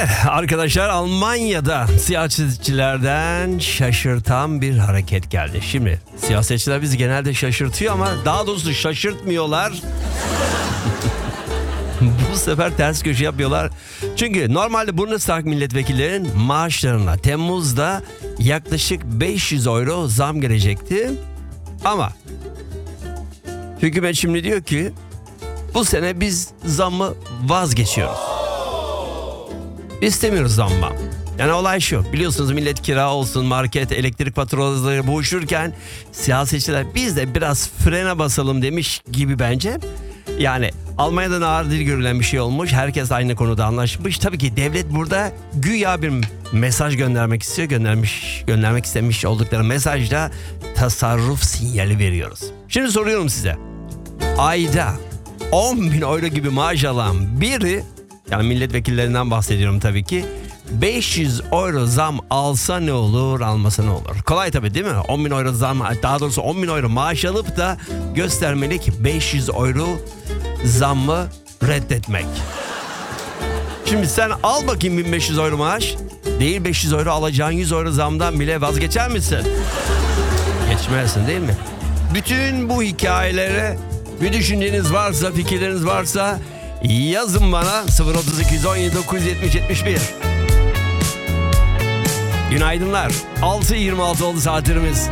arkadaşlar, Almanya'da siyasetçilerden şaşırtan bir hareket geldi. Şimdi siyasetçiler bizi genelde şaşırtıyor ama daha doğrusu şaşırtmıyorlar. Bu sefer ters köşe yapıyorlar. Çünkü normalde Bundestag milletvekillerinin maaşlarına Temmuz'da yaklaşık 500 euro zam gelecekti. Ama hükümet şimdi diyor ki bu sene biz zammı vazgeçiyoruz. İstemiyoruz zammı. Yani olay şu, biliyorsunuz millet kira olsun, market, elektrik faturaları boğuşurken siyasetçiler biz de biraz frene basalım demiş gibi bence. Yani Almanya'da nadir görülen bir şey olmuş. Herkes aynı konuda anlaşmış. Tabii ki devlet burada güya bir mesaj göndermek istiyor. Göndermek istemiş oldukları mesajda tasarruf sinyali veriyoruz. Şimdi soruyorum size. Ayda 10.000 euro gibi maaş alan biri, yani milletvekillerinden bahsediyorum tabii ki, 500 euro zam alsa ne olur, almasa ne olur? Kolay tabii değil mi? 10.000 euro zam, daha doğrusu 10.000 euro maaş alıp da göstermeli ki 500 euro zammı reddetmek. Şimdi sen al bakayım 1500 euro maaş. Değil 500 euro alacağın 100 euro zamdan bile vazgeçer misin? Geçmezsin değil mi? Bütün bu hikayelere bir düşünceniz varsa, fikirleriniz varsa yazın bana 03217 970 71. Günaydınlar. 6.26 oldu saatlerimiz.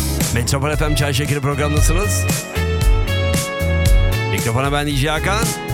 Metropol FM Çay Şekeri programındasınız. Mikrofona ben DJ Hakan.